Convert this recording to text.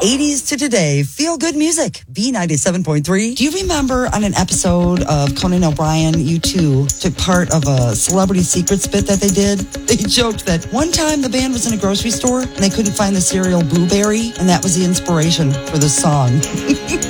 80s to today, feel good music, B97.3. Do you remember on an episode of Conan O'Brien, U2 took part of a Celebrity Secrets bit that they did? They joked that one time the band was in a grocery store and they couldn't find the cereal Blueberry, and that was the inspiration for the song.